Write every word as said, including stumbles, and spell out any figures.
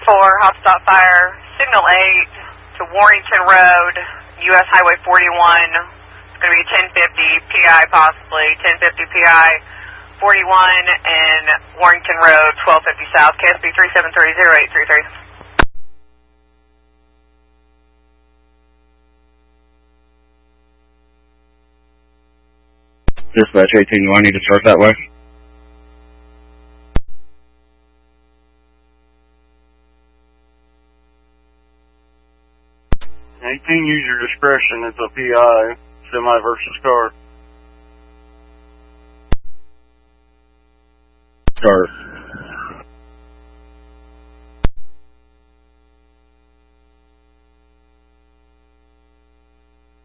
four, hotspot fire, signal eight to Warrington Road, U S Highway forty-one. It's going to be ten fifty P I possibly, ten fifty P I forty-one and Warrington Road, twelve fifty South, K S B three seven three zero eight three three. Dispatch eighteen, do I need to start that way? eighteen, use your discretion. It's a P I, semi versus car. Start.